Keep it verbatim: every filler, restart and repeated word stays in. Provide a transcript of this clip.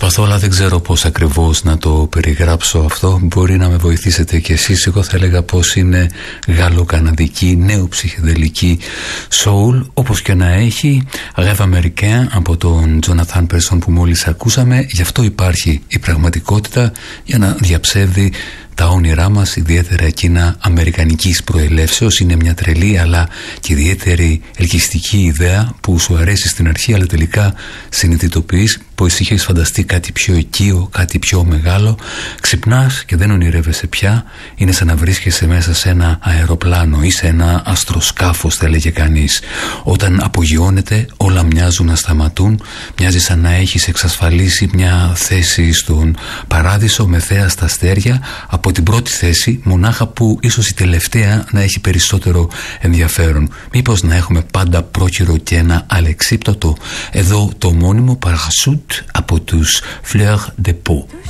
Προσπαθώ, αλλά δεν ξέρω πώς ακριβώς να το περιγράψω αυτό. Μπορεί να με βοηθήσετε κι εσείς. Εγώ θα έλεγα πως είναι γαλλοκαναδική, νέο ψυχεδελική soul, όπως και να έχει. Rêve Américain από τον Jonathan Person που μόλις ακούσαμε. Γι' αυτό υπάρχει η πραγματικότητα, για να διαψεύδει τα όνειρά μας, ιδιαίτερα εκείνα αμερικανικής προελεύσεως. Είναι μια τρελή αλλά και ιδιαίτερη ελκυστική ιδέα που σου αρέσει στην αρχή, αλλά τελικά συνειδητοποιείς πως είχες φανταστεί κάτι πιο οικείο, κάτι πιο μεγάλο. Ξυπνάς και δεν ονειρεύεσαι πια. Είναι σαν να βρίσκεσαι μέσα σε ένα αεροπλάνο ή σε ένα αστροσκάφος, θα έλεγε κανείς. Όταν απογειώνεται, όλα μοιάζουν να σταματούν. Μοιάζει σαν να έχεις εξασφαλίσει μια θέση στον παράδεισο με θέα στα αστέρια, από την πρώτη θέση, μονάχα που ίσως η τελευταία να έχει περισσότερο ενδιαφέρον. Μήπως να έχουμε πάντα πρόχειρο και ένα αλεξίπτωτο? Εδώ το μόνιμο Parachute από τους Fleurs de Peau.